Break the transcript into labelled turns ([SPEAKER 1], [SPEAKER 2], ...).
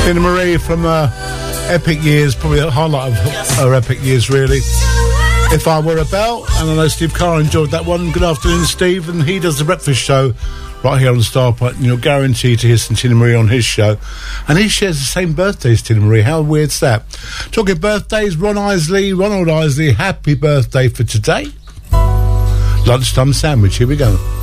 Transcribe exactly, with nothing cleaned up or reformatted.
[SPEAKER 1] Tina Marie from uh, Epic Years, probably the highlight of her Epic Years, really. If I Were a Bell, and I know Steve Carr enjoyed that one. Good afternoon, Steve, and he does the breakfast show right here on the Starpoint, and you're guaranteed to hear some Tina Marie on his show. And he shares the same birthday as Tina Marie. How weird's that? Talking birthdays, Ron Isley, Ronald Isley, happy birthday for today. Lunchtime sandwich, here we go.